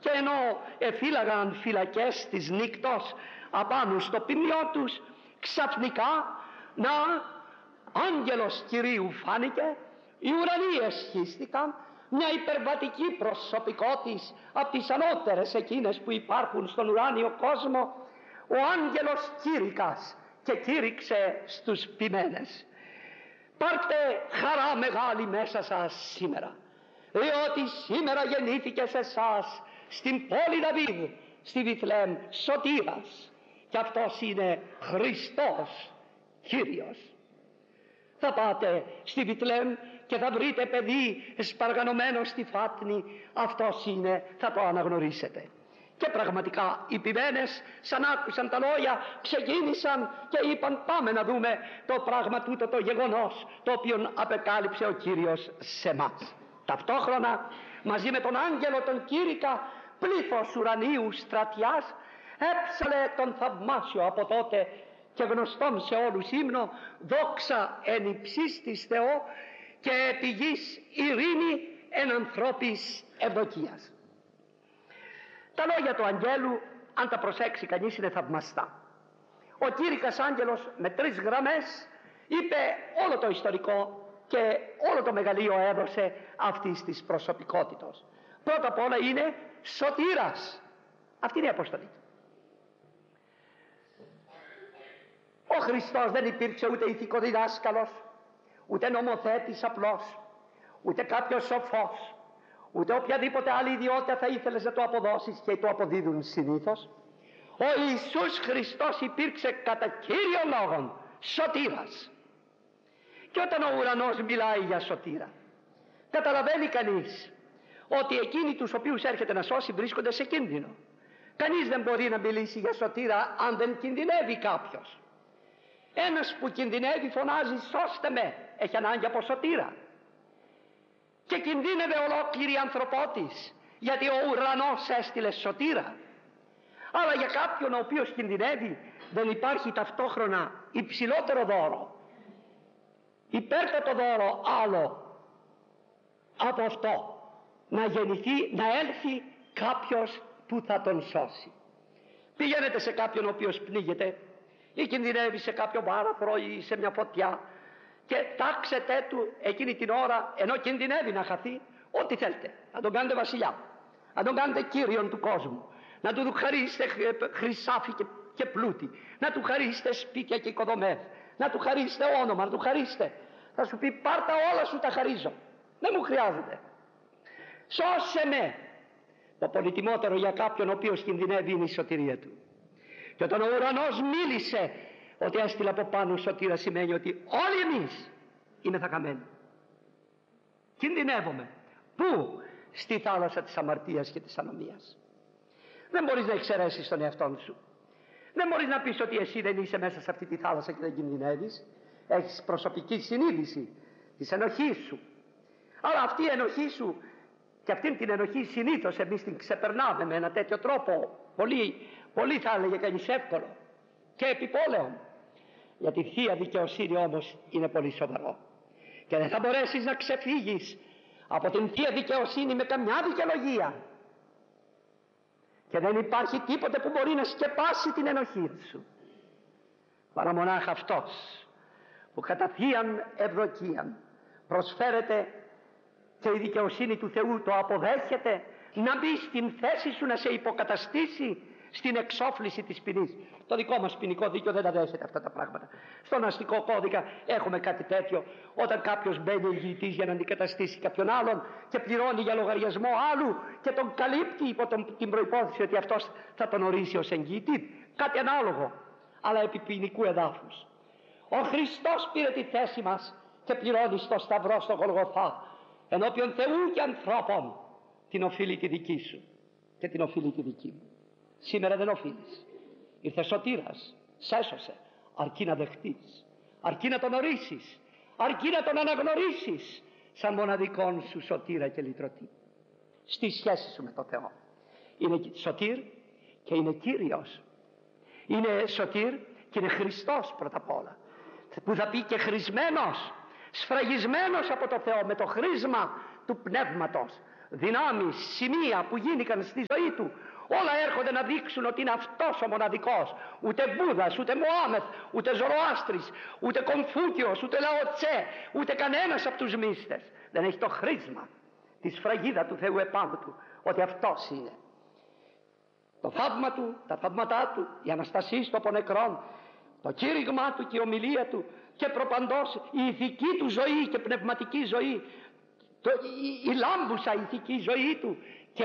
και ενώ εφύλαγαν φυλακές της νύκτος απάνω στο ποιμιό τους, ξαφνικά να άγγελος Κυρίου φάνηκε, οι ουρανοί εσχίστηκαν, μια υπερβατική προσωπικότης από τις ανώτερες εκείνες που υπάρχουν στον ουράνιο κόσμο, ο άγγελος κήρυκας, και κήρυξε στους ποιμένες: πάρτε χαρά μεγάλη μέσα σας σήμερα, διότι σήμερα γεννήθηκε σε εσάς στην πόλη Δαβίδ, στη Βιθλεέμ, σωτήρας, και αυτός είναι Χριστός Κύριος. Θα πάτε στη Βιθλεέμ και θα βρείτε παιδί σπαργανωμένο στη φάτνη, αυτός είναι, θα το αναγνωρίσετε. Και πραγματικά οι ποιμένες, σαν άκουσαν τα λόγια, ξεκίνησαν και είπαν: πάμε να δούμε το πράγμα τούτο, το γεγονός το οποίο απεκάλυψε ο Κύριος σε μας. Ταυτόχρονα μαζί με τον άγγελο τον κήρυκα, πλήθος ουρανίου στρατιάς έψαλε τον θαυμάσιο από τότε και γνωστόν σε όλους ύμνο: δόξα εν υψίστοις Θεό και επί γης ειρήνη εν ανθρώπης ευδοκίας. Τα λόγια του αγγέλου, αν τα προσέξει κανείς, είναι θαυμαστά. Ο κήρυκας άγγελος με 3 γραμμές είπε όλο το ιστορικό και όλο το μεγαλείο έδωσε αυτής της προσωπικότητος. Πρώτα απ' όλα είναι σωτήρας. Αυτή είναι η αποστολή του. Ο Χριστός δεν υπήρξε ούτε ηθικοδιδάσκαλος, ούτε νομοθέτης απλός, ούτε κάποιος σοφός, ούτε οποιαδήποτε άλλη ιδιότητα θα ήθελες να το αποδώσεις και το αποδίδουν συνήθως. Ο Ιησούς Χριστός υπήρξε κατά κύριο λόγον σωτήρας. Και όταν ο ουρανός μιλάει για σωτήρα, καταλαβαίνει κανείς ότι εκείνοι τους οποίους έρχεται να σώσει βρίσκονται σε κίνδυνο. Κανείς δεν μπορεί να μιλήσει για σωτήρα αν δεν κινδυνεύει κάποιος. Ένας που κινδυνεύει φωνάζει: σώστε με, έχει ανάγκη από σωτήρα. Και κινδύνευε ολόκληρη η ανθρωπότης, γιατί ο ουρανός έστειλε σωτήρα. Αλλά για κάποιον ο οποίος κινδυνεύει δεν υπάρχει ταυτόχρονα υψηλότερο δώρο, υπέρτατο δώρο άλλο από αυτό, να γεννηθεί, να έλθει κάποιος που θα τον σώσει. Πηγαίνετε σε κάποιον ο οποίος πνίγεται ή κινδυνεύει σε κάποιο βάραθρο ή σε μια φωτιά και τάξετε του εκείνη την ώρα, ενώ κινδυνεύει να χαθεί, ό,τι θέλετε. Να τον κάνετε βασιλιά, να τον κάνετε κύριον του κόσμου, να του χαρίσετε χρυσάφι και πλούτη, να του χαρίσετε σπίτια και οικοδομές, να του χαρίσετε όνομα, να του χαρίσετε. Θα σου πει: πάρτα όλα σου, τα χαρίζω, δεν μου χρειάζεται, σώσε με. Το πολυτιμότερο για κάποιον ο οποίος κινδυνεύει είναι η σωτηρία του. Και όταν ο ουρανός μίλησε ότι έστειλε από πάνω σωτήρα, σημαίνει ότι όλοι εμείς είμαστε χαμένοι. Κινδυνεύουμε. Πού? Στη θάλασσα της αμαρτίας και της ανομίας. Δεν μπορείς να εξαιρέσεις τον εαυτό σου. Δεν μπορείς να πεις ότι εσύ δεν είσαι μέσα σε αυτή τη θάλασσα και δεν κινδυνεύεις. Έχεις προσωπική συνείδηση της ενοχής σου. Αλλά αυτή η ενοχή σου, και αυτήν την ενοχή συνήθως εμείς την ξεπερνάμε με ένα τέτοιο τρόπο, πολύ θα έλεγε κανείς εύκολο και επιπόλαιον. Γιατί η Θεία Δικαιοσύνη όμως είναι πολύ σοβαρό και δεν θα μπορέσεις να ξεφύγεις από την Θεία Δικαιοσύνη με καμιά δικαιολογία, και δεν υπάρχει τίποτε που μπορεί να σκεπάσει την ενοχή σου παρά μονάχα αυτός που κατά Θείαν Ευδοκίαν προσφέρεται και η δικαιοσύνη του Θεού το αποδέχεται να μπει στην θέση σου, να σε υποκαταστήσει στην εξόφληση της ποινής. Το δικό μας ποινικό δίκαιο δεν τα δέχεται αυτά τα πράγματα. Στον αστικό κώδικα έχουμε κάτι τέτοιο. Όταν κάποιος μπαίνει εγγυητής για να αντικαταστήσει κάποιον άλλον και πληρώνει για λογαριασμό άλλου και τον καλύπτει υπό την προϋπόθεση ότι αυτός θα τον ορίσει ως εγγυητή, κάτι ανάλογο, αλλά επί ποινικού εδάφους. Ο Χριστός πήρε τη θέση μας και πληρώνει στο σταυρό, στο Γολγοθά, ενώπιον Θεού και ανθρώπων, την οφείλει τη δική σου και την οφείλει τη δική μου. Σήμερα δεν οφείλεις. Ήρθε σωτήρας, σ' έσωσε, αρκεί να δεχτείς, αρκεί να τον ορίσεις, αρκεί να τον αναγνωρίσεις σαν μοναδικόν σου σωτήρα και λυτρωτή. Στη σχέση σου με τον Θεό είναι σωτήρ και είναι Κύριος. Είναι σωτήρ και είναι Χριστός πρώτα απ' όλα, που θα πει και χρησμένος, σφραγισμένος από το Θεό με το χρήσμα του Πνεύματος, δυνάμεις, σημεία που γίνηκαν στη ζωή του, όλα έρχονται να δείξουν ότι είναι αυτός ο μοναδικός. Ούτε Βούδας, ούτε Μωάμεθ, ούτε Ζωροάστρης, ούτε Κομφούκιος, ούτε Λαοτσέ, ούτε κανένας από τους μύστες δεν έχει το χρήσμα, τη σφραγίδα του Θεού επάνω του, ότι αυτός είναι. Το θαύμα του, τα θαύματά του, η Αναστασή του από νεκρών, το κήρυγμά του και η ομιλία του και προπαντός η ηθική του ζωή και πνευματική ζωή, η λάμπουσα ηθική ζωή του και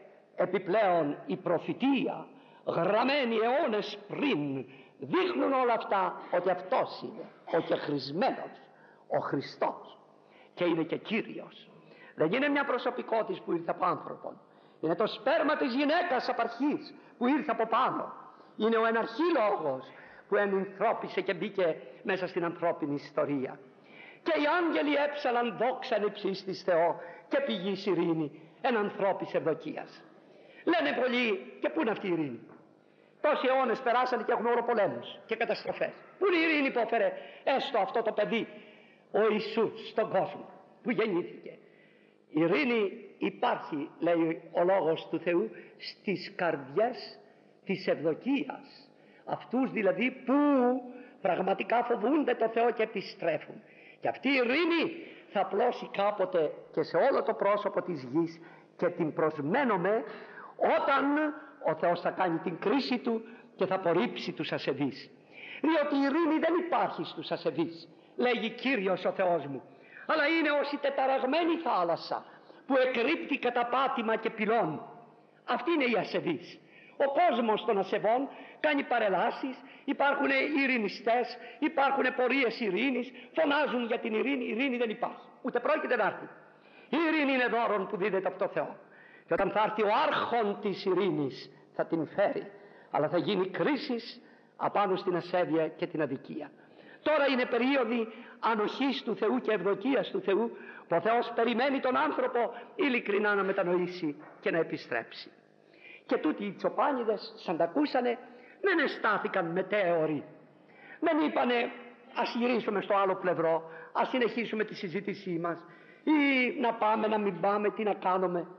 επιπλέον η προφητεία γραμμένη αιώνες πριν, δείχνουν όλα αυτά ότι αυτός είναι ο κεχρισμένος, ο Χριστός, και είναι και Κύριος. Δεν είναι μια προσωπικότητα που ήρθε από άνθρωπον, είναι το σπέρμα της γυναίκας απ' αρχής που ήρθε από πάνω, είναι ο εναρχήλογος που ενανθρώπισε και μπήκε μέσα στην ανθρώπινη ιστορία. Και οι άγγελοι έψαλαν δόξαν υψίστης Θεό και πηγής ειρήνη εν ανθρώπης ευδοκίας. Λένε πολλοί, και πού είναι αυτή η ειρήνη? Τόσοι αιώνες περάσανε και έχουμε οροπολέμους και καταστροφές. Πού είναι η ειρήνη που έφερε έστω αυτό το παιδί, ο Ιησούς, στον κόσμο που γεννήθηκε? Η ειρήνη υπάρχει, λέει ο λόγος του Θεού, στις καρδιές της ευδοκίας. Αυτούς δηλαδή που πραγματικά φοβούνται το Θεό και επιστρέφουν. Και αυτή η ειρήνη θα πλώσει κάποτε και σε όλο το πρόσωπο της γης και την προσμένουμε όταν ο Θεός θα κάνει την κρίση του και θα απορρίψει τους ασεβείς. Διότι η ειρήνη δεν υπάρχει στους ασεβείς, λέγει Κύριος ο Θεός μου, αλλά είναι ως η τεταραγμένη θάλασσα που εκρύπτει κατά πάτημα και πυλών. Αυτή είναι η ασεβείς. Ο κόσμος των ασεβών κάνει παρελάσεις, υπάρχουν ειρηνιστές, υπάρχουν πορείες ειρήνης, φωνάζουν για την ειρήνη. Η ειρήνη δεν υπάρχει, ούτε πρόκειται να έρθει. Η ειρήνη είναι δώρον που δίδεται από το Θεό. Και όταν θα έρθει ο άρχον της ειρήνης θα την φέρει, αλλά θα γίνει κρίση απάνω στην ασέβεια και την αδικία. Τώρα είναι περίοδοι ανοχής του Θεού και ευδοκίας του Θεού, που ο Θεός περιμένει τον άνθρωπο ειλικρινά να μετανοήσει και να επιστρέψει. Και τούτοι οι τσοπάνιδες, σαν τα ακούσανε, δεν εστάθηκαν μετέωροι. Δεν είπανε ας γυρίσουμε στο άλλο πλευρό, ας συνεχίσουμε τη συζήτησή μας, ή να πάμε, να μην πάμε, τι να κάνουμε.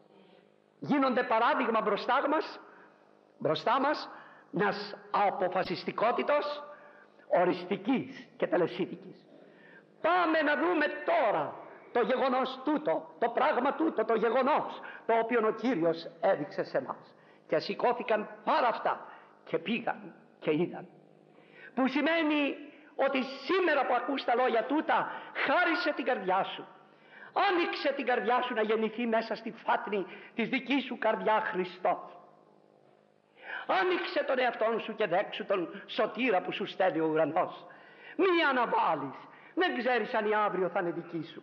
Γίνονται παράδειγμα μπροστά μας μιας αποφασιστικότητος οριστικής και τελεσίδικης. Πάμε να δούμε τώρα το γεγονός τούτο, το πράγμα τούτο, το γεγονός το οποίο ο Κύριος έδειξε σε μας. Και σηκώθηκαν πάρα αυτά και πήγαν και είδαν. Που σημαίνει ότι σήμερα που ακούς τα λόγια τούτα, χάρισε την καρδιά σου. Άνοιξε την καρδιά σου να γεννηθεί μέσα στη φάτνη της δικής σου καρδιά Χριστός. Άνοιξε τον εαυτό σου και δέξου τον σωτήρα που σου στέλνει ο ουρανός. Μη αναβάλεις, δεν ξέρεις αν η αύριο θα είναι δική σου.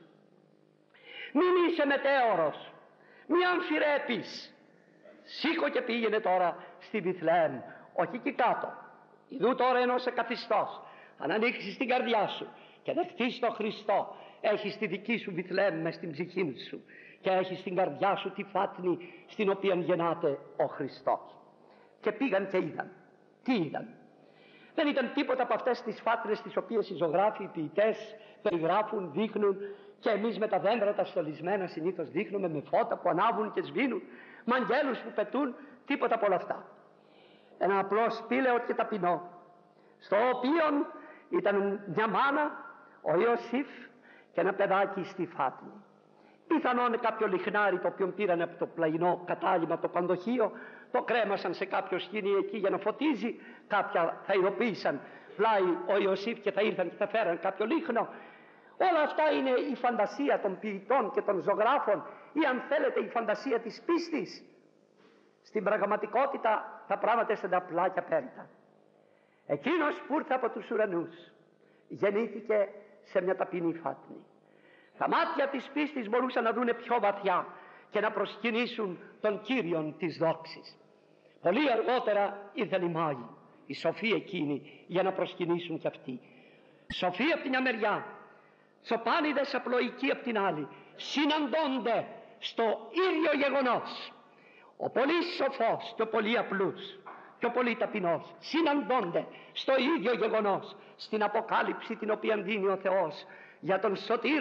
Μην είσαι μετέωρος, μη αμφιρέπεις. Σήκω και πήγαινε τώρα στη Βιθλεέμ, όχι εκεί κάτω. Ιδού τώρα ενώ σε καθιστός, αν ανοίξεις την καρδιά σου και δεχτείς τον Χριστό, έχεις τη δική σου Βιθλεέμ μες στην ψυχή σου και έχεις στην καρδιά σου τη φάτνη στην οποία γεννάται ο Χριστός. Και πήγαν και είδαν. Τι είδαν? Δεν ήταν τίποτα από αυτές τις φάτνες τις οποίες οι ζωγράφοι, οι ποιητές περιγράφουν, δείχνουν, και εμείς με τα δέντρα τα στολισμένα συνήθως δείχνουμε, με φώτα που ανάβουν και σβήνουν, με αγγέλους που πετούν, τίποτα από όλα αυτά. Ένα απλό σπήλαιο και ταπεινό, στο οποίο ήταν μια μάνα, ο Ιωσήφ, και ένα παιδάκι στη φάτνη. Πιθανόν κάποιο λιχνάρι το οποίο πήραν από το πλαϊνό κατάλημα, το πανδοχείο, το κρέμασαν σε κάποιο σκηνή εκεί για να φωτίζει, κάποια θα ειδοποίησαν πλάι ο Ιωσήφ και θα ήρθαν και θα φέραν κάποιο λίχνο. Όλα αυτά είναι η φαντασία των ποιητών και των ζωγράφων, ή αν θέλετε η φαντασία της πίστης. Στην πραγματικότητα τα πράγματα είναι απλά και απέριτα. Εκείνος που ήρθε από τους ουρανούς γεννήθηκε σε μια ταπεινή φάτνη. Τα μάτια της πίστης μπορούσαν να δούνε πιο βαθιά και να προσκυνήσουν τον Κύριον της δόξης. Πολύ αργότερα ήρθαν οι μάγοι, οι σοφοί εκείνοι, για να προσκυνήσουν κι αυτοί. Σοφοί από την μια μεριά, τσοπάνιδες απλοϊκοί από την άλλη, συναντώνται στο ίδιο γεγονός. Ο πολύ σοφός και ο πολύ απλούς και ο πολύ ταπεινός συναντώνται στο ίδιο γεγονός, στην αποκάλυψη την οποία δίνει ο Θεός για τον σωτήρα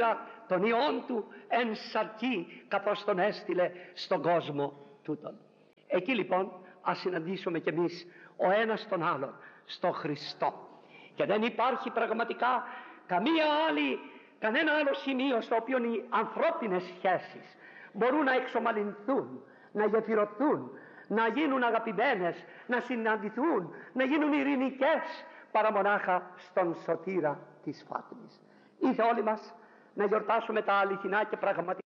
τον Υιόν Του εν σαρκί, καθώς τον έστειλε στον κόσμο τούτον. Εκεί λοιπόν ας συναντήσουμε κι εμείς ο ένας τον άλλον στο Χριστό. Και δεν υπάρχει πραγματικά κανένα άλλο σημείο στο οποίο οι ανθρώπινες σχέσεις μπορούν να εξομαλυνθούν, να γεφυρωθούν, να γίνουν αγαπημένες, να συναντηθούν, να γίνουν ειρηνικές, παρά μονάχα στον σωτήρα της Φάτνης. Ήρθε όλοι μας να γιορτάσουμε τα αληθινά και πραγματικά